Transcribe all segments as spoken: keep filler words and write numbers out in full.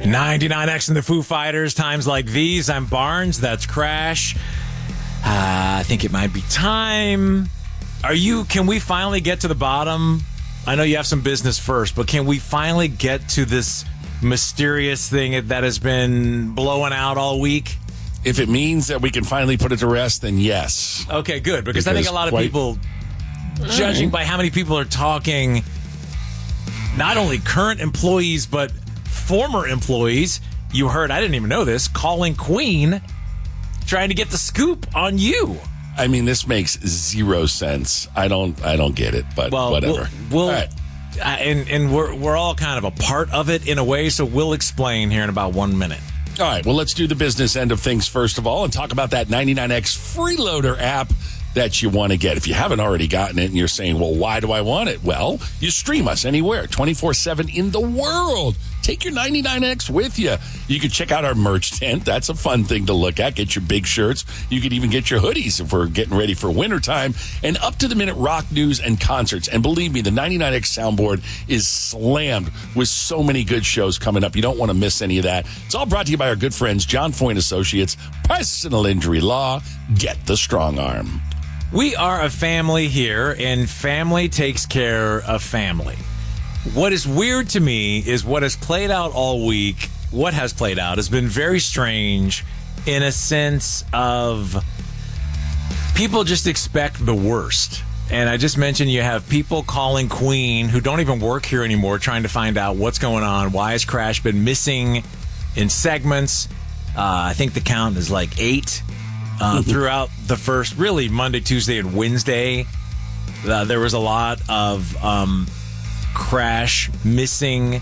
ninety-nine X and the Foo Fighters, times like these. I'm Barnes. That's Crash. Uh, I think it might be time. Are you, can we finally get to the bottom? I know you have some business first, but can we finally get to this mysterious thing that has been blowing out all week? If it means that we can finally put it to rest, then yes. Okay, good. Because, because I think a lot of quite, people, judging by how many people are talking, not only current employees, but former employees, you heard, I didn't even know this, calling Queen, trying to get the scoop on you. I mean, this makes zero sense. I don't I don't get it, but well, whatever. We'll, we'll all right. uh, and, and we're, we're all kind of a part of it in a way, so we'll explain here in about one minute. All right, well, let's do the business end of things first of all and talk about that ninety-nine X Freeloader app that you want to get. If you haven't already gotten it and you're saying, well, why do I want it? Well, you stream us anywhere, twenty-four seven in the world. Take your ninety-nine X with you. You can check out our merch tent. That's a fun thing to look at. Get your big shirts. You could even get your hoodies if we're getting ready for wintertime. And up-to-the-minute rock news and concerts. And believe me, the ninety-nine X soundboard is slammed with so many good shows coming up. You don't want to miss any of that. It's all brought to you by our good friends, John Foyne Associates, Personal Injury Law. Get the strong arm. We are a family here, and family takes care of family. What is weird to me is what has played out all week. What has played out has been very strange in a sense of people just expect the worst. And I just mentioned you have people calling Queen who don't even work here anymore trying to find out what's going on. Why has Crash been missing in segments? Uh, I think the count is like eight uh, throughout the first, really, Monday, Tuesday, and Wednesday. Uh, there was a lot of um, Crash missing,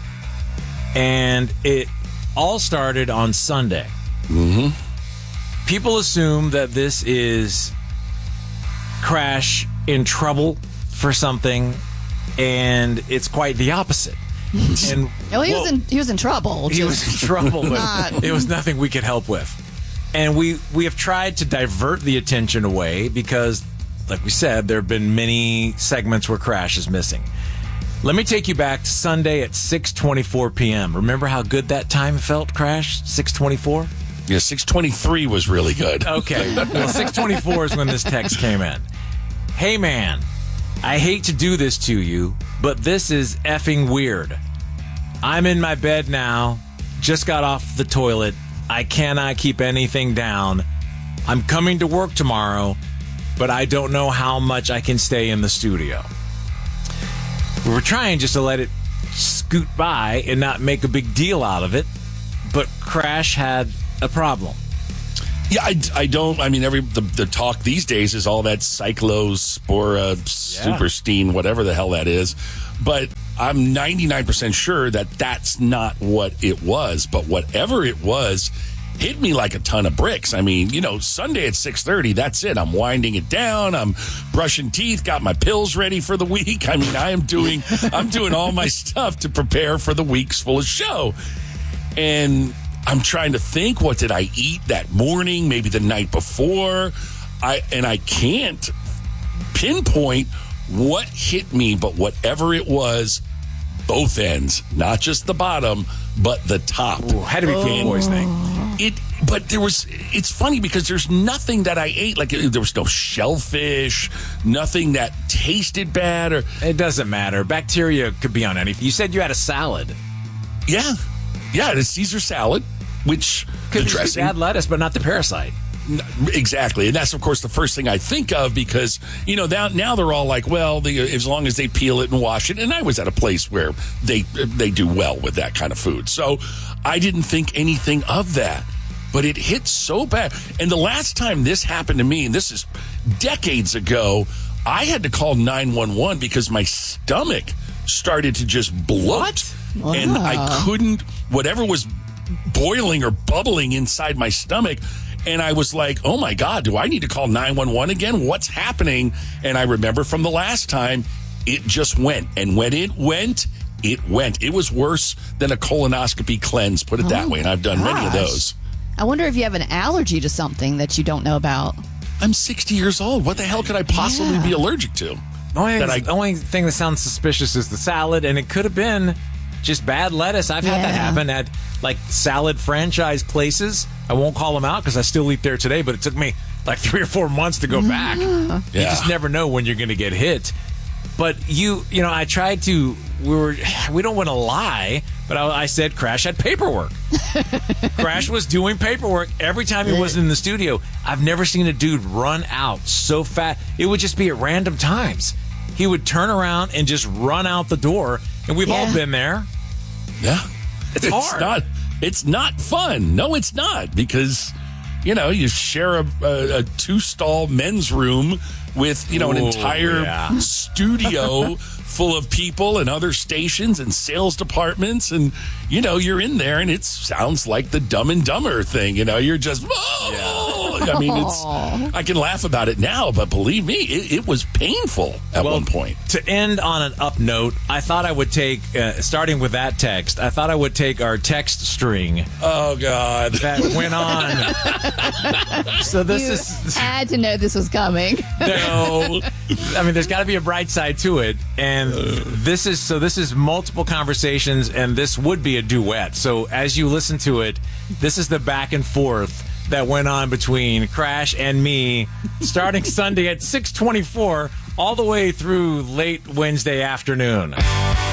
and it all started on Sunday. Mm-hmm. People assume that this is Crash in trouble for something, and it's quite the opposite. And well, he well, was in he was in trouble. He was in trouble, but not. It was nothing we could help with. And we we have tried to divert the attention away because, like we said, there have been many segments where Crash is missing. Let me take you back to Sunday at six twenty-four p.m. Remember how good that time felt, Crash? six twenty-four? Yeah, six twenty-three was really good. Okay. Well, six twenty-four is when this text came in. Hey, man, I hate to do this to you, but this is effing weird. I'm in my bed now, just got off the toilet. I cannot keep anything down. I'm coming to work tomorrow, but I don't know how much I can stay in the studio. We were trying just to let it scoot by and not make a big deal out of it, but Crash had a problem. Yeah, I, I don't, I mean, every the, the talk these days is all that cyclospora, Yeah. superstein, whatever the hell that is. But I'm ninety-nine percent sure that that's not what it was. But whatever it was, hit me like a ton of bricks. I mean, you know, Sunday at six thirty, that's it. I'm winding it down. I'm brushing teeth, got my pills ready for the week. I mean, I am doing, I'm doing all my stuff to prepare for the week's full of show. And I'm trying to think, what did I eat that morning, maybe the night before? I and I can't pinpoint what hit me, but whatever it was, both ends, not just the bottom, but the top. Ooh, had to be food poisoning. It, but there was, it's funny because there's nothing that I ate, like there was no shellfish, nothing that tasted bad. Or It doesn't matter. Bacteria could be on anything. You said you had a salad. Yeah. Yeah, it's Caesar salad, which Could the be dressing. bad lettuce, but not the parasite. Exactly. And that's, of course, the first thing I think of because, you know, now, now they're all like, well, they, as long as they peel it and wash it. And I was at a place where they they do well with that kind of food. So I didn't think anything of that. But it hit so bad. And the last time this happened to me, and this is decades ago, I had to call nine one one because my stomach started to just bloat. What? And Wow. I couldn't, whatever was boiling or bubbling inside my stomach. And I was like, oh, my God, do I need to call nine one one again? What's happening? And I remember from the last time, it just went. And when it went, it went. It was worse than a colonoscopy cleanse, put it that Oh, way. And I've done many of gosh. those. I wonder if you have an allergy to something that you don't know about. I'm sixty years old. What the hell could I possibly Yeah. be allergic to? The only, That I- the only thing that sounds suspicious is the salad, and it could have been just bad lettuce. I've had that Yeah. happen at like salad franchise places. I won't call them out because I still eat there today, but it took me like three or four months to go back. Yeah. You just never know when you're going to get hit. But you, you know, I tried to, we were, we don't want to lie, but I, I said Crash had paperwork. Crash was doing paperwork every time he wasn't in the studio. I've never seen a dude run out so fast. It would just be at random times. He would turn around and just run out the door, and we've Yeah. all been there. Yeah. It's hard. Not, it's not fun. No, it's not, because, you know, you share a, a, a two-stall men's room with, you know, an Ooh, entire yeah. studio full of people and other stations and sales departments. And, you know, you're in there and it sounds like the Dumb and Dumber thing. You know, you're just, oh! I mean, it's, I can laugh about it now, but believe me, it, it was painful at Well, one point. To end on an up note, I thought I would take, uh, starting with that text, I thought I would take our text string Oh, God. that went on. So this You is... had to know this was coming. No. I mean, there's got to be a bright side to it, and this is so. This is multiple conversations, and this would be a duet. So as you listen to it, this is the back and forth that went on between Crash and me, starting Sunday at six twenty-four, all the way through late Wednesday afternoon.